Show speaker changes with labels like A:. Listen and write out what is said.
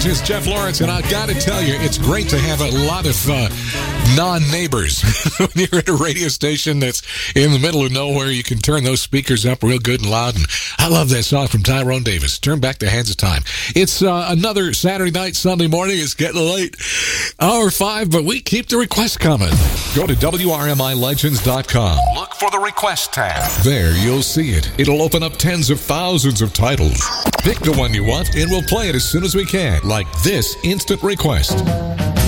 A: Legends, Jeff Lawrence, and I got to tell you, it's great to have a lot of non-neighbors. When you're at a radio station that's in the middle of nowhere, you can turn those speakers up real good and loud. And I love that song from Tyrone Davis, Turn Back the Hands of Time. It's another Saturday night, Sunday morning. It's getting late. Hour 5, but we keep the requests coming. Go to WRMILegends.com. Look for the request tab. There, you'll see it. It'll open up tens of thousands of titles. Pick the one you want, and we'll play it as soon as we can, like this instant request.